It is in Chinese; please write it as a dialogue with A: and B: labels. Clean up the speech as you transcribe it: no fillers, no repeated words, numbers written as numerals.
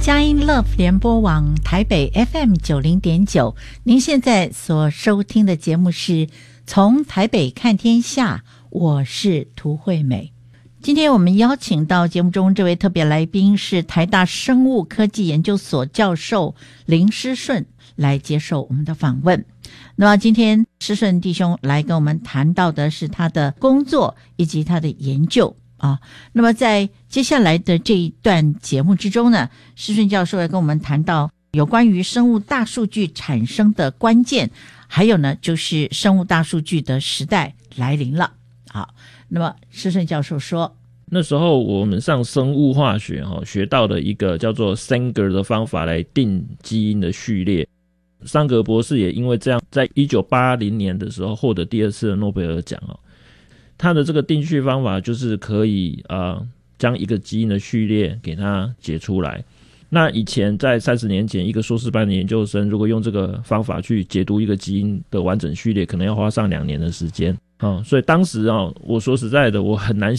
A: 佳音 Love 联播网台北 FM90.9，您现在所收听的节目是从台北看天下，我是涂惠美。今天我们邀请到节目中这位特别来宾是台大生物科技研究所教授林诗顺，来接受我们的访问。那么今天诗顺弟兄来跟我们谈到的是他的工作以及他的研究啊。那么在接下来的这一段节目之中呢，诗顺教授要跟我们谈到有关于生物大数据产生的关键，还有呢就是生物大数据的时代来临了。好，那么诗顺教授说，
B: 那时候我们上生物化学学到的一个叫做 Sanger 的方法来定基因的序列。桑格博士也因为这样在1980年的时候获得第2次的诺贝尔奖。他的这个定序方法就是可以将一个基因的序列给它解出来。那以前在30年前，一个硕士班的研究生如果用这个方法去解读一个基因的完整序列，可能要花上2年的时间。所以当时我说实在的，我很难